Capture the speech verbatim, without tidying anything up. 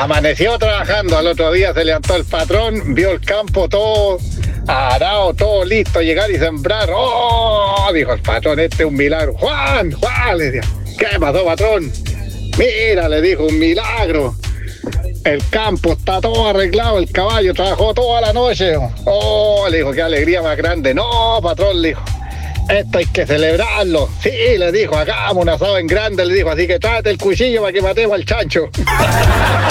Amaneció trabajando, al otro día se levantó el patrón, vio el campo todo arado, todo listo, llegar y sembrar. ¡Oh! Dijo el patrón, este es un milagro. Juan, Juan, le decía, ¿qué pasó, patrón? Mira, le dijo, un milagro. El campo está todo arreglado, el caballo trabajó toda la noche. Oh, le dijo, qué alegría más grande. No, patrón, le dijo, esto hay que celebrarlo. Sí, le dijo, hagamos un asado en grande, le dijo, así que tráete el cuchillo para que matemos al chancho.